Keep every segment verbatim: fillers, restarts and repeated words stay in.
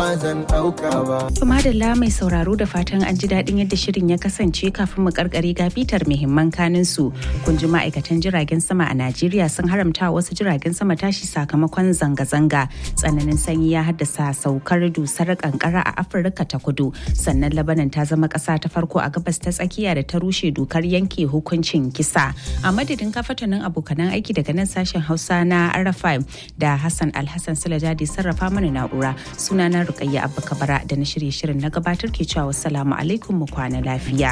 ba zan ɗauka ba. Madalla mai sauraro da fatan an ji daɗin yadda shirin ya kasance kafin mu karkare ga bitar muhimman kanin su. Kun ji ma'aikatan jiragen sama a Najeriya sun haramta wasu jiragen sama tashi sakamakon zanga-zanga. Tsananin sanyi ya haddasa saukar dusar kankara a Afirka ta Kudu. Sannan Lebanon ta zama ƙasa ta farko a gabas ta tsakiya da ta rushe dokar yanke hukuncin kisa. A madadin kafatanin abokanan aiki daga nan sashen Hausa na R F I da Hassan Alhassan Sulajadi sarrafa mana na'ura. Sunana Rukayya Abba Kabara da na shirye shirin na gabatar ke cewa wassalamu alaikum mu kwana lafiya.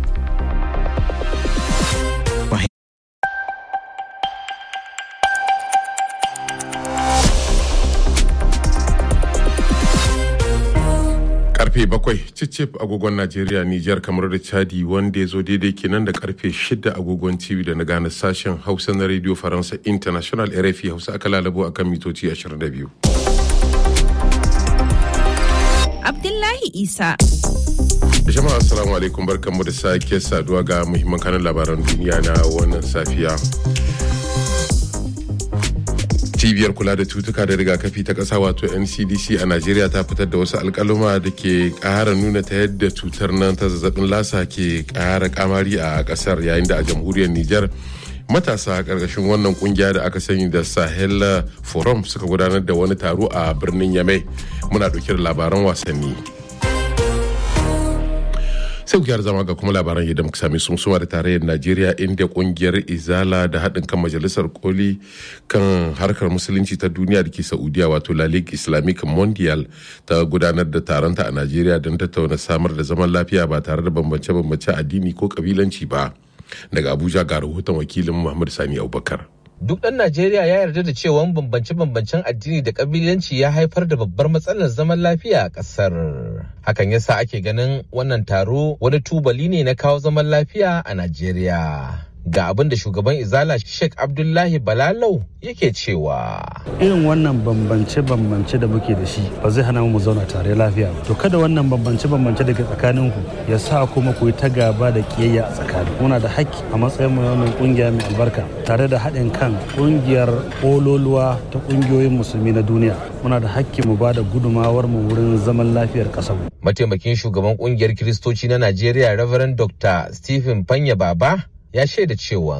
Karfe bakwai cicif agogon Najeriya, Nijar, kamar da Chadi wanda ya zo daidai kenan da karfe shida agogon T V da na gane sashen Hausa na Radio Faransa International R F I Hausa aka lalabo akan mitoci ashirin da biyu. Abdullahi Isa. Jama'a assalamu alaikum, barkanmu da sake saduwa ga muhimman kanin labaran duniya na wannan safiya. Cibiyar kula da cutuka da rigakafi ta ƙasa wato N C D C a Najeriya ta fitar da wasu alƙaluma da ke ƙara nuna ta yadda cutar nan ta zazzabin lasa ke ƙara kamari a ƙasar, yayin da a jamhuriyar Nijar matasa a ƙarƙashin wannan ƙungiya da aka sani da Sahel Forum suka gudanar da wani taro a birnin Yamai. Muna ɗauke da labaran wasanni. Sai kuyar zama ga kuma labaran yadda muka sami sun suma da tarayyar Najeriya, inda kungiyar Izala da haɗin kan majalisar koli kan harkar musulunci ta duniya da ke Saudiya wato La Ligue Islamic Mondial ta gudanar da taronta a Najeriya don tattauna samar da zaman lafiya ba tare da bambance-bambance addini ko kabilanci ba. Daga Abuja ga rahoton wakilin Muhammad Sani Abubakar. Duk ɗan Najeriya ya yarda da cewa bambance-bambancen addini da ƙabilanci ya haifar da babbar matsalar zaman lafiya a ƙasar. Hakan yasa ake ganin wannan taro wani tubali ne na kawo zaman lafiya a Najeriya. Ga abin da shugaban Izala Sheikh Abdullahi Balalau yake cewa. Irin wannan bambance-bambance da muke da shi ba zai hana mu zauna tare lafiya ba. To kada wannan bambance-bambance da ke tsakaninku ya sa kuma ku yi ta gaba da kiyayya a tsakani. Muna da haƙƙi a matsayin mu wannan kungiya mai albarka tare da haɗin kan kungiyar ololuwa ta kungiyoyin musulmi na duniya. Muna da haƙƙi mu ba da gudumawar mu wurin zaman lafiyar ƙasar. Mataimakin shugaban kungiyar Kiristoci na Najeriya Reverend Doctor Stephen Panya Baba ya shaida cewa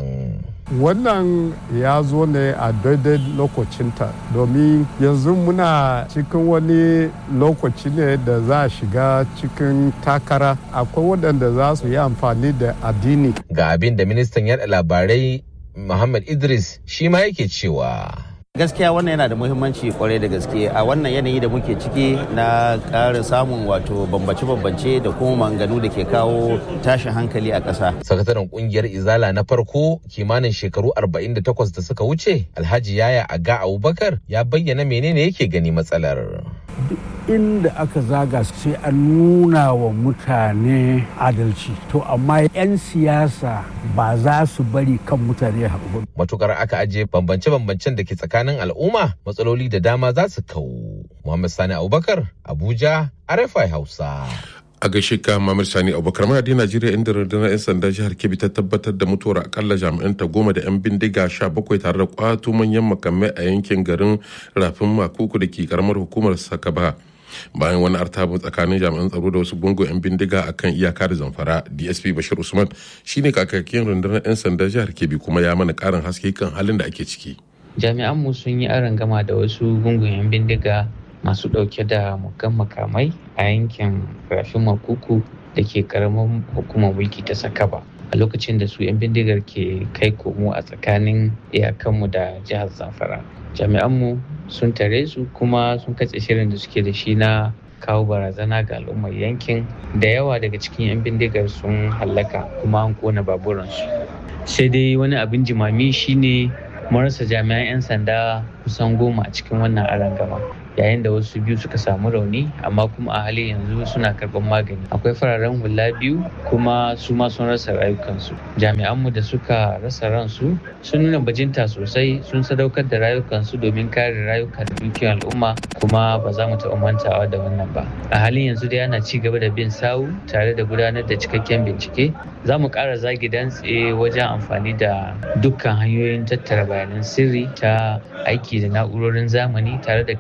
wannan ya zo ne a daidai lokacinta, domin yanzu muna cikin wani lokaci ne da za a shiga cikin takara. Akwai waɗanda za su yi amfani da addini. Ga abin da ministan yaɗa labarai Muhammad Idris shi ma yake cewa. Gaskiya wannan yana da muhimmanci kwarai da gaske a wannan yanayi da muke ciki na ƙara samun wato bambance-bambance da kuma manganu da ke kawo tashin hankali a ƙasa. Sakataren ƙungiyar Izala na farko kimanin shekaru arba'in da takwas da suka wuce, Alhaji Yaya Aga Abubakar ya bayyana menene yake gani matsalar. Duk inda aka zaga sai an nuna wa mutane adalci, to amma 'yan siyasa ba za su bari kan mutane haƙuri. Matukar aka ajiye bambance-bambancen da ke tsakanin al'umma, matsaloli da dama za su kawo. Muhammad Sani Abubakar, Abuja, R F I Hausa. A gaishe ka Muhammad Sani Abubakar. Muna da Najeriya, inda rundunar 'yan sanda jihar Kebbi ta tabbatar da mutuwar akalla jami'an ta goma da 'yan bindiga sha bakwai tare da kwato manyan makamai a yankin garin Rafin Makuku da ke karamar hukumar Sakaba. Bayan wani artabu tsakanin jami'an tsaro da wasu gungun 'yan bindiga akan iyaka da Zamfara, D S P Bashir Usman shine kakakin rundunar 'yan sanda jihar Kebbi kuma ya mana karin haske kan halin da ake ciki. Jami'an mu sun yi arangama da wasu gungun 'yan bindiga masu ɗauke da muggan makamai a yankin Rafin Makuku da ke karamar hukumar mulki ta Sakaba a lokacin da su 'yan bindigar ke kai komo a tsakanin iyakanmu da jihar Zamfara. Jami'anmu sun tare su kuma sun katse shirin da suke da shi na kawo barazana ga al'ummar yankin. Da yawa daga cikin 'yan bindigar sun hallaka kuma an kona baburansu. Sai dai wani abin jimami shine mun rasa jami'an 'yan sanda kusan goma a cikin wannan arangama, yayin da wasu biyu suka samu rauni amma kuma a halin yanzu suna karɓar magani. Akwai fararen hula biyu kuma su ma sun rasa rayukansu. Jami'anmu da suka rasa ransu sun nuna bajinta sosai, sun sadaukar da rayukansu domin kare rayukan dukiyar al'umma, kuma ba za mu taɓa mantawa da wannan ba. A halin yanzu dai ana ci gaba da bin sawu tare da gudanar da cikakken bincike. Za mu ƙara zagi dantse wajen amfani da dukkan hanyoyin tattara bayanan sirri ta aiki da na'urorin zamani tare da ƙarfafa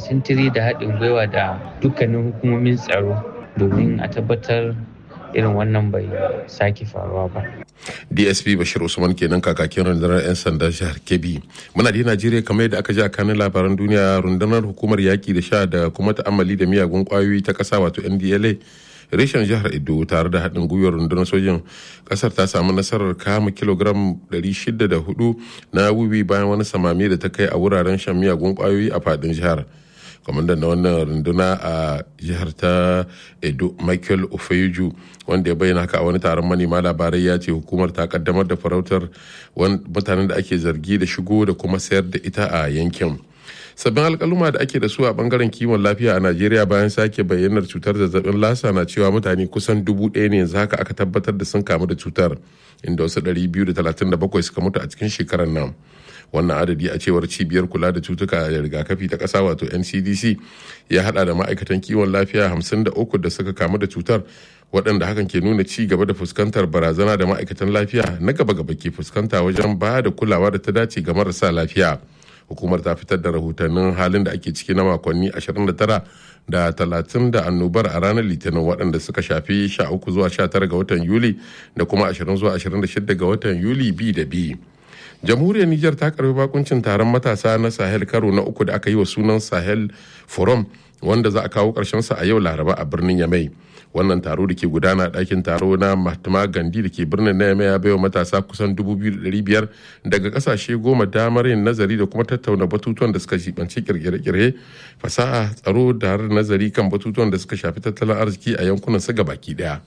sintiri da haɗin gwiwa da dukkanin hukumomin tsaro domin a tabbatar irin wannan bai sake faruwa ba. D S P Bashir Usman kenan kakakin rundunar 'yan sandan jihar Kebbi. Muna da Najeriya kamar yadda aka ji a kanin labaran duniya, rundunar hukumar yaƙi da sha da kuma ta'ammali da miyagun ƙwayoyi ta ƙasa wato N D L A reshen jihar Edo tare da haɗin gwiwar rundunar sojin ƙasar ta samu nasarar kama kilogram ɗari shida da hudu na wiwi bayan wani samame da ta kai a wuraren shan miyagun ƙwayoyi a faɗin jihar. Kwamandan na wannan runduna a jihar ta Edo Michael Ofeju wanda ya bayyana haka a wani taron manema labarai ya ce hukumar ta kaddamar da farautar mutanen da ake zargi da shigo da kuma sayar da ita a yankin. Sabbin alkaluma da ake da su a bangaren kiwon lafiya a Najeriya bayan sake bayyanar cutar zazzabin lasa na cewa mutane kusan dubu ɗaya ne yanzu haka aka tabbatar da sun kamu da cutar, inda wasu ɗari biyu da talatin da bakwai suka mutu a cikin shekarar nan. Wannan adadi a cewar cibiyar kula da cutuka da rigakafi ta ƙasa wato N C D C ya hada da ma'aikatan kiwon lafiya hamsin da uku da suka kamu da cutar, waɗanda hakan ke nuna ci gaba da fuskantar barazana da ma'aikatan lafiya na gaba-gaba ke fuskanta wajen ba da kulawa da ta dace ga marasa lafiya. Hukumar ta fitar da rahotannin halin da ake ciki na makonni ashirin da tara da talatin da annobar a ranar litinin waɗanda suka shafi sha uku zuwa sha tara ga watan Yuli da kuma ashirin zuwa ashirin da shida ga watan Yuli bi da bi. Jamhuriyar Nijar ta karbi bakuncin taron matasa na Sahel karo na uku da aka yi wa sunan Sahel Forum wanda za a kawo sa a yau Laraba a birnin Yamai. Wannan taro da ke gudana a ɗakin taro na Mahatma Gandhi da ke birnin na Yamai ya baiwa matasa kusan dubu biyu da ɗari biyar daga ƙasashe goma damar yin nazari da kuma tattauna batutuwan da suka shibanci kirkire-kirkire, fasaha, tsaro da har nazari kan batutuwan da suka shafi tattalin arziki a yankunan su gabaki ɗaya.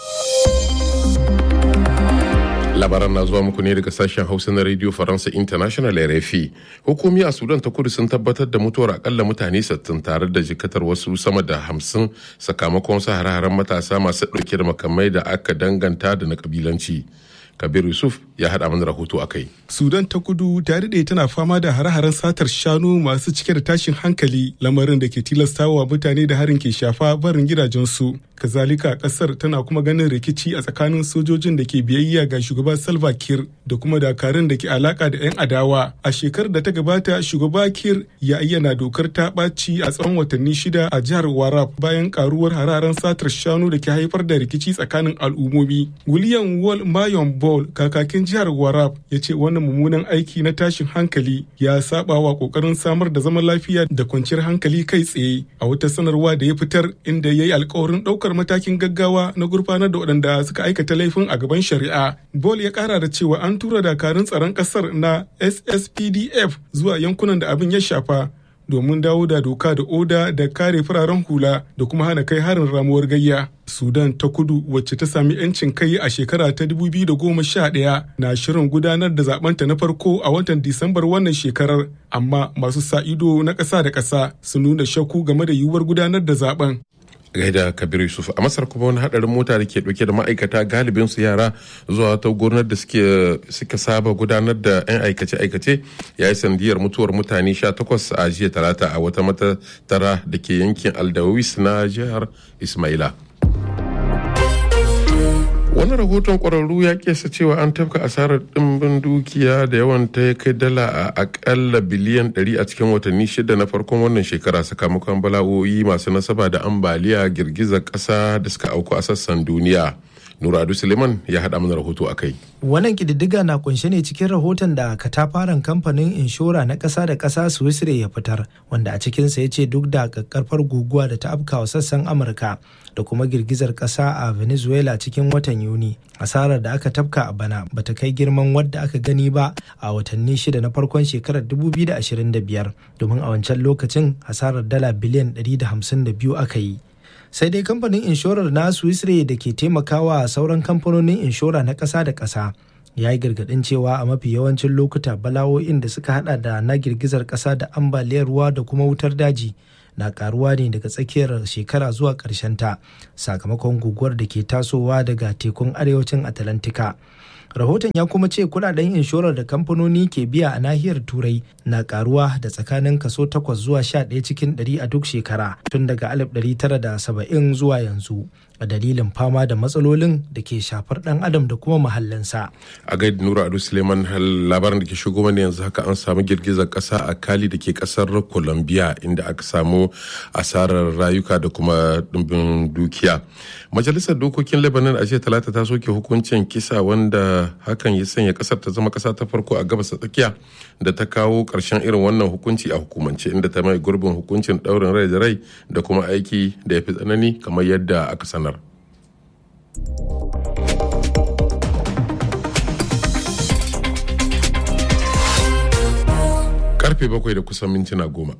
Labaran na zuwa muku ne daga sashen Hausa na Radio Faransa International R F I. Hukumi a Sudan ta kudu sun tabbatar da mutuwar akalla mutane sittin tare da jikatar wasu sama da hamsin sakamakon wasu hare-haren matasa masu ɗauke da makamai da aka danganta da na kabilanci. Kabir Yusuf ya haɗa mana rahoto a kai. Sudan ta kudu ta daɗe tana fama da hare-haren satar shanu masu cike da tashin hankali, lamarin da ke tilastawa mutane da harin ke shafa barin gidajensu. Kazalika ƙasar tana kuma ganin rikici a tsakanin sojojin da ke biyayya ga shugaba Salva Kiir da kuma dakarun da ke alaka da 'yan adawa. A shekarar da ta gabata shugaba Kiir ya ayyana dokar ta ɓaci a tsawon watanni shida a jihar Warab bayan karuwar hare-haren satar shanu da ke haifar da rikici tsakanin al'ummomi. William Wall Mayon Ball, kakakin jihar Warab, ya ce wannan mummunan aiki na tashin hankali ya saba wa kokarin samar da zaman lafiya da kwanciyar hankali kai tsaye. A wata sanarwa da ya fitar inda ya yi alkawarin ɗaukar matakin gaggawa na gurfanar da waɗanda suka aikata laifin a gaban shari'a. Ball ya ƙara da cewa an tura dakarun tsaron ƙasar na S S P D F zuwa yankunan da abin ya shafa domin dawo da doka da oda da kare fararen hula da kuma hana kai harin ramuwar gayya. Sudan ta kudu wacce ta sami 'yancin kai a shekara ta dubu biyu da goma sha ɗaya na shirin gudanar da zabenta na farko a watan Disambar wannan shekarar, amma masu sa ido na ƙasa da ƙasa sun nuna shakku game da yiwuwar gudanar da zaben. Gaida Kabir Yusuf. A Masar kuma wani hadarin mota da ke dauke da ma'aikata galibin su yara zuwa ta gonar da suke suka saba gudanar da 'yan aikace-aikace ya yi sandiyar mutuwar mutane sha takwas a jiya talata a wata matattara da ke yankin Aldawis na jihar Ismaila. Wani rahoton ƙwararru ya kesa cewa an tafka asarar ɗimbin dukiya da yawan ta ya kai dala a akalla biliyan ɗari a cikin watanni shida na farkon wannan shekara sakamakon bala'o'i masu nasaba da ambaliya, girgizar ƙasa da suka auku a sassan duniya. Nuradu Suleiman ya haɗa mana rahoto a kai. Wannan ƙididdiga na kunshe ne cikin rahoton da katafaren kamfanin inshora na ƙasa da ƙasa Swiss Re ya fitar, wanda a cikinsa ya ce duk da ƙaƙƙarfar guguwa da ta afkawa sassan Amurka da kuma girgizar ƙasa a Venezuela cikin watan Yuni, asarar da aka tafka a bana bata kai girman wadda aka gani ba a watanni shida na farkon shekarar dubu biyu da ashirin da biyar, domin a wancan lokacin hasarar dala biliyan ɗari da hamsin da biyu aka yi. Sai dai kamfanin inshorar na Swiss Re da ke taimakawa sauran kamfanonin inshora na ƙasa da ƙasa ya yi gargaɗin cewa a mafi yawancin lokuta bala'o'in da suka hada da na girgizar ƙasa da ambaliyar ruwa da kuma wutar daji na karuwa ne daga tsakiyar shekara zuwa ta sakamakon guguwar da ke tasowa daga tekun arewacin Atlantika. Rahoton ya kuma ce kudaden inshorar da kamfanoni ke biya a nahiyar Turai na karuwa da tsakanin kaso takwas zuwa sha ɗaya cikin ɗari a duk shekara tun daga alif ɗari tara da saba'in zuwa yanzu, a dalilin fama da matsalolin da ke shafar ɗan adam da kuma muhallinsa. A gaida Nura Ado Suleiman, labarin da ke shigo mana yanzu haka an samu girgizar ƙasa a Cali da ke ƙasar Colombia inda aka samu asarar rayuka da kuma ɗumbin dukiya. Majalisar Dokokin Lebanon a jiya Talata ta soke hukuncin kisa wanda hakan ya sanya ƙasar ta zama ƙasa ta farko a gabas ta tsakiya da ta kawo ƙarshen irin wannan hukunci a hukumance, inda ta mai gurbin hukuncin ɗaurin rai da rai da kuma aiki da ya fi tsanani kamar yadda aka sanar. Karfe bakwai da kusan mintuna goma.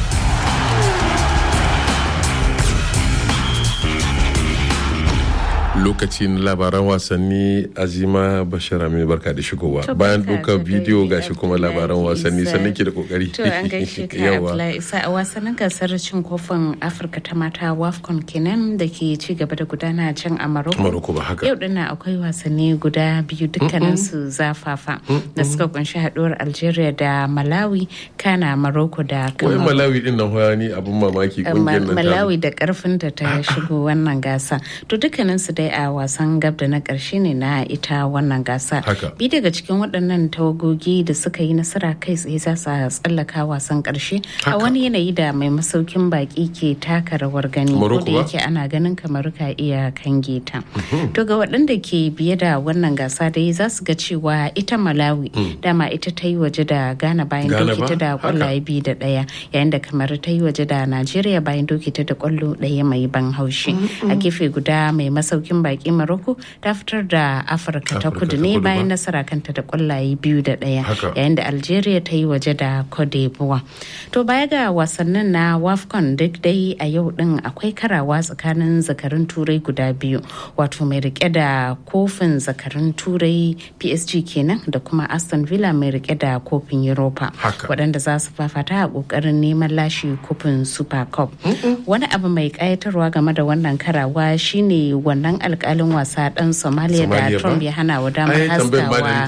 Lokacin labaran wasanni, Azima Bashir Aminu, barka da shigowa. Bayan duka bidiyo gashi kuma labaran wasanni, sannan ke da kokari. To an gaishe ka Abdullahi Isa. A wasannin gasar cin kofin Afirka ta mata WAFCON kenan da ke ci gaba da gudana can a Morocco. Morocco ba haka. Yau dinnan akwai wasanni guda biyu, dukkanin su zafafa da suka kunshi haduwar Algeria da Malawi, kana Morocco da Kamaru. Wai Malawi din nan hoya ni abun mamaki kungiyar nan. Malawi da karfin ta ta shigo wannan gasa. To dukkanin su dai a wasan gab da na karshe ne na ita wannan gasa. Bi daga cikin waɗannan tawagogi da suka yi nasara kai tsaye za su tsallaka wasan karshe a wani yanayi da mai masaukin baki ke taka rawar gani, ko da yake ana ganin kamar ka iya kange ta. To ga waɗanda ke biye da wannan gasa dai za su ga cewa ita Malawi dama ita ta yi waje da Ghana bayan doki ta da kwallaye biyu da ɗaya, yayin da kamar ta yi waje da Najeriya bayan doki ta da kwallo ɗaya mai ban haushi. A gefe guda mai masaukin baki Morocco ta fitar da Afirka ta kudu ne bayan nasara kanta da kwallaye biyu da ɗaya, yayin da Algeria ta yi waje da Cote d'Ivoire. To baya ga wasannin na WAFCON duk dai a yau din akwai karawa tsakanin zakarun turai guda biyu, wato mai rike da kofin zakarun turai P S G kenan da kuma Aston Villa mai rike da kofin Europa, waɗanda za su fafata a ƙoƙarin neman lashe kofin Super Cup. Wani abu mai ƙayatarwa game da wannan karawa shine wannan alƙalin wasa ɗan Somalia da Trump ya hana wa damar haskawa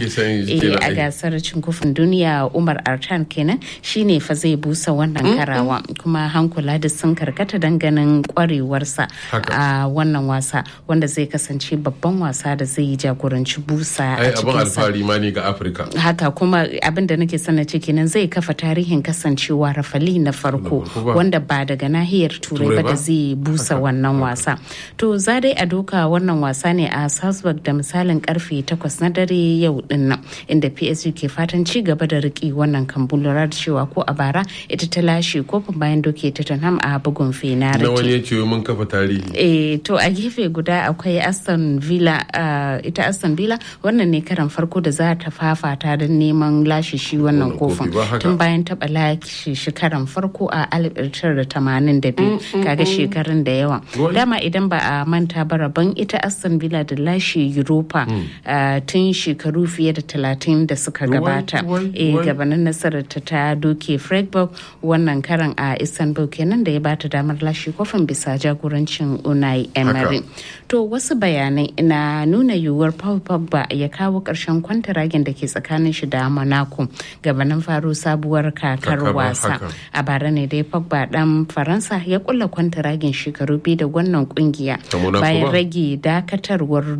a gasar cin kofin duniya, Umar Artan kenan shine fa zai busa wannan karawa, kuma hankula da sun karkata ganin kwarewarsa a wannan wasa wanda zai kasance babban wasa da zai jagoranci busa a cikin alfahari ma ne ga Afirka. Haka kuma abin da nake sana ce kenan zai kafa tarihin kasancewa rafali na farko wanda ba daga nahiyar Turai ba da zai busa wannan wasa. To za dai a doka wannan wasa ne a Salzburg da misalin karfe takwas na dare yau din nan, inda P S G ke fatan ci gaba da riki wannan kambun, lura da cewa ko a bara ita ta lashe kofin bayan doke Tottenham a bugun fenariti. Na wani ya ce mun kafa tarihi. Eh to a gefe guda akwai Aston Villa, uh, ita Aston Villa wannan ne karan farko da za ta fafata don neman lashe shi wannan kofin tun bayan taɓa lashe shi karan farko a alif ɗari tara da tamanin da biyu, kaga shekarun da yawa. Dama idan ba a manta ba rabon ita Aston Villa da lashe Europa uh, tun shekaru fiye da talatin da suka gabata. Eh gabanin nasarar ta ta doke Freiburg wannan karan a Istanbul kenan da ya bata damar lashe kofin bisa jagorancin Unai Emery. To wasu bayanai na nuna yiwuwar Paul Pogba ya kawo ƙarshen kwantaragen da ke tsakanin shi da Monaco gabanin faro sabuwar kakar wasa. A bara ne dai Pogba dan Faransa ya kulla kwantaragen shekaru biyu da wannan kungiya bayan rage dakatarwar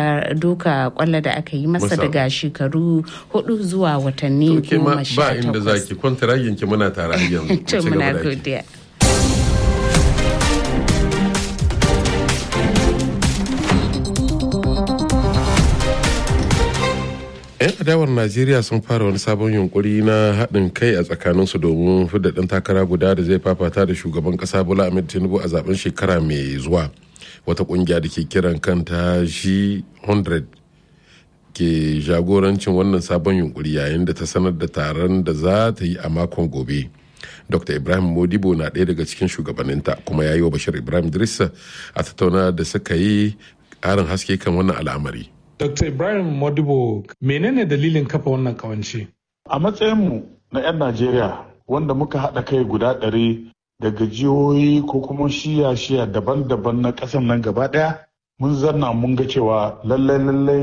doka kwallo da aka yi masa daga shekaru hudu zuwa watanni goma sha takwas. Ba inda zaki kwantaragen ki muna tare yanzu. To muna godiya. yan adawar Najeriya sun fara wani sabon yunkuri na haɗin kai a tsakaninsu domin fidda ɗan takara guda da zai fafata da shugaban ƙasa Bola Ahmed Tinubu a zaben shekara mai zuwa. Wata ƙungiya da ke kiran kanta G one hundred ke jagorancin wannan sabon yunkuri yayin da ta sanar da taron da za ta yi a makon gobe. Doctor Ibrahim Modibo na ɗaya daga cikin shugabanninta, kuma ya yi wa Bashir Ibrahim Idrissa a tattauna da suka yi ƙarin haske kan wannan al'amari. Doctor Ibrahim Modibo, menene dalilin kafa wannan kawance? A matsayinmu na 'yan Najeriya wanda muka haɗa kai guda ɗari daga jihohi ko kuma shiya-shiya daban-daban na ƙasar nan gaba ɗaya, mun zanna mun ga cewa lallai-lallai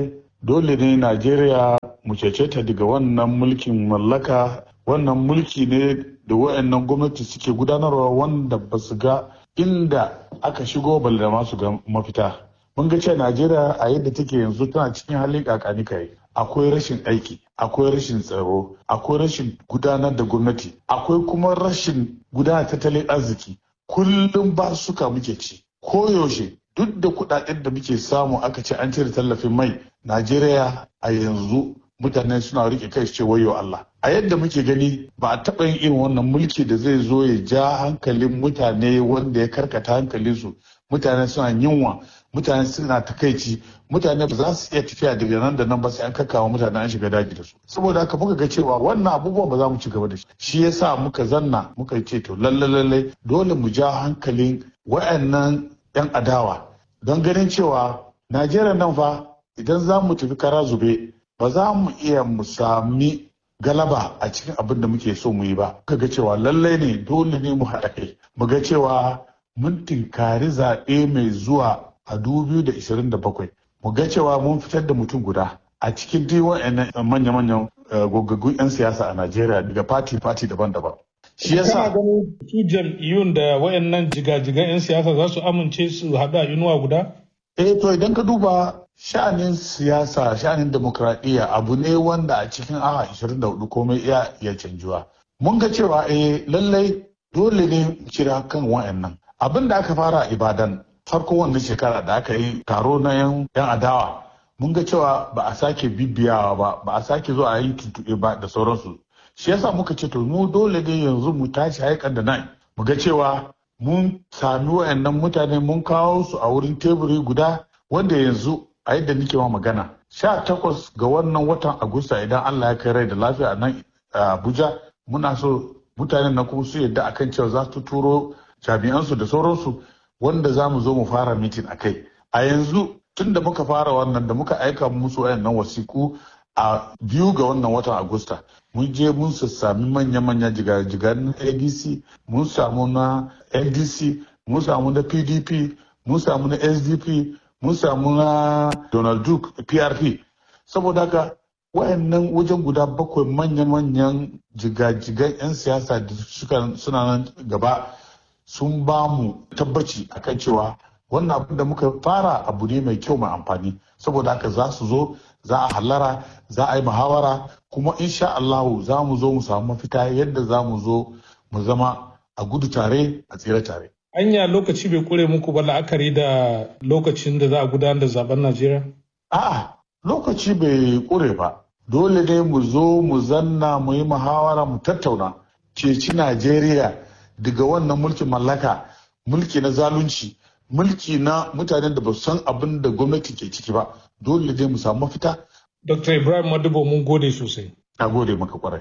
dole ne Najeriya mu cece ta daga wannan mulkin mallaka, wannan mulki ne da wayannan gwamnati suke gudanarwa wanda ba su ga inda aka shigo balle da masu ga mafita. Mun ga cewa Najeriya a yadda take yanzu tana cikin halin kakani kai. Akwai rashin aiki, akwai rashin tsaro, akwai rashin gudanar da gwamnati, akwai kuma rashin gudanar tattalin arziki. Kullum ba suka muke ci. Koyaushe duk da kudaden da muke samu aka ce an cire tallafin mai, Najeriya a yanzu mutane suna rike kai su ce wayo Allah. A yadda muke gani ba a taɓa yin irin wannan mulki da zai zo ya ja hankalin mutane wanda ya karkata hankalinsu. Mutane suna yunwa, mutane suna takaici, mutane ba za su iya tafiya daga nan da nan ba sai an kakkawa mutane an shiga daji da su. Saboda haka muka ga cewa wannan abubuwan ba za mu ci gaba da shi. Shi yasa muka zanna muka ce to lalle lalle dole mu ja hankalin wayannan yan adawa don ganin cewa Najeriya nan fa idan za mu tafi kara zube ba za mu iya mu sami galaba a cikin abin da muke so mu yi ba. Muka ga cewa lallai ne dole ne mu haɗa kai. Mu ga cewa mun tinkari zaɓe mai zuwa a dubu biyu da ishirin da bakwai. Mu ga cewa mun fitar da mutum guda a cikin duk wa'annan manya-manyan gogaggun 'yan siyasa a Najeriya daga fati-fati daban-daban. Shi yasa ganin su jam'iyyun da wayannan jigajigan 'yan siyasa za su amince su haɗu a inuwa guda? Eh to idan ka duba sha'anin siyasa, sha'anin demokradiyya abu ne wanda a cikin awa ishirin da hudu komai iya iya canjuwa. Mun ga cewa eh lallai dole ne mu kira kan wa'annan. Abin da aka fara a Ibadan farko wannan shekara da aka yi taro na 'yan adawa mun ga cewa ba a sake bibiyawa ba, ba a sake zuwa a yi tuntuɓe ba da sauransu. Shi yasa muka ce to mu dole ne yanzu mu tashi haikan da nan mu ga cewa mun sami wayannan mutane mun kawo su a wurin teburi guda wanda yanzu a yadda nake ma magana sha takwas ga wannan watan Agusta idan Allah ya kai rai da lafiya a nan Abuja muna so mutanen na kuma su yadda akan cewa za su turo jami'ansu da sauransu wanda za mu zo mu fara mitin a kai. A yanzu tun da muka fara wannan da muka aika musu wayannan wasiku a biyu ga wannan watan Agusta mun je mun sami manya-manya jigajigan A D C, mun samu na N D C, mun samu na P D P, mun samu na S D P, mun samu na Donald Duke P R P. Saboda haka wayannan wajen guda bakwai manya-manyan jigajigan 'yan siyasa da suna nan gaba sun ba mu tabbaci akan cewa wannan abin da muka fara abu ne mai kyau mai amfani. Saboda haka za su zo, za a hallara, za a yi muhawara, kuma insha Allahu za mu zo mu samu mafita yadda za mu zo mu zama a gudu tare a tsira tare. Anya lokaci bai kure muku ba la'akari da lokacin da za a gudanar da zaben Najeriya? A'a, lokaci bai kure ba. Dole ne mu zo mu zanna mu yi muhawara mu tattauna ceci Najeriya daga wannan mulkin mallaka, mulki na zalunci, mulki na mutanen da ba su san abin da gwamnati ke ciki ba. Dole ne mu samu mafita. Doctor Ibrahim Madubo mun gode sosai. Na gode maka kwarai.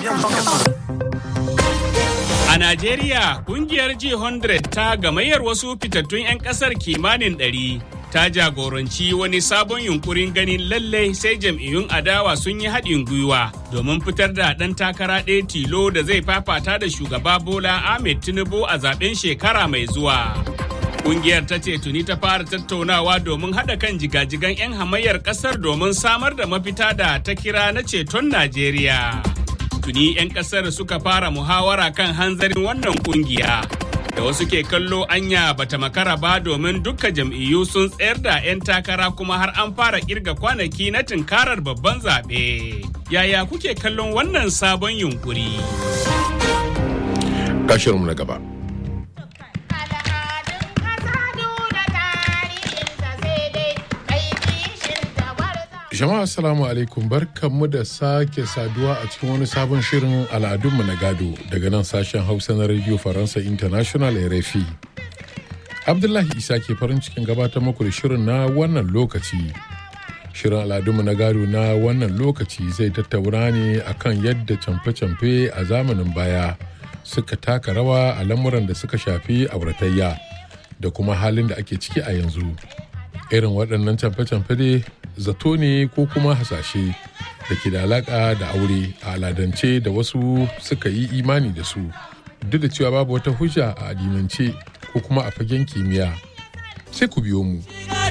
A Najeriya, kungiyar G one hundred ta gamayyar wasu fitattun 'yan kasar kimanin ɗari ta jagoranci wani sabon yunkurin ganin lallai sai jam'iyyun adawa sun yi haɗin gwiwa domin fitar da ɗan takara ɗaya tilo da zai fafata da shugaba Bola Ahmed Tinubu a zaben shekara mai zuwa. Kungiyar ta ce tuni ta fara tattaunawa domin haɗa kan jigajigan 'yan hamayyar ƙasar domin samar da mafita da ta kira na ceton Najeriya. Tuni 'yan ƙasar suka fara muhawara kan hanzarin wannan kungiya. Da wasu ke kallo anya bata makara ba domin dukkan jam'iyyu sun tsayar da 'yan takara kuma har an fara kirga kwanaki na tunkarar babban zaɓe. Yaya kuke kallon wannan sabon yunkuri? Kashirinmu na gaba. Jama'a assalamu alaikum, barkanmu da sake saduwa a cikin wani sabon shirin al'adunmu na gado daga nan sashen Hausa na Radio Faransa International R F I. Abdullahi Isa ke farin cikin gabatar muku da shirin na wannan lokaci. Shirin al'adunmu na gado na wannan lokaci zai tattauna ne akan yadda camfe-camfe a zamanin baya suka taka rawa a lamuran da suka shafi auratayya da kuma halin da ake ciki a yanzu. Irin waɗannan camfe-camfe dai zato ne ko kuma hasashe da ke da alaƙa da aure a aladance da wasu suka yi imani da su duk da cewa babu wata hujja a addinance ko kuma a fagen kimiyya. Sai ku biyo mu.